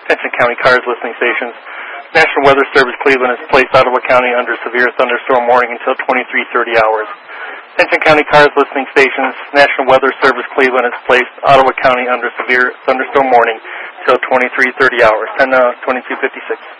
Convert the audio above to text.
Attention County Cars listening stations. National Weather Service Cleveland has placed Ottawa County under severe thunderstorm warning until 23:30 hours. Attention County Cars listening stations. National Weather Service Cleveland has placed Ottawa County under severe thunderstorm warning until 23:30 hours. 10:22:56.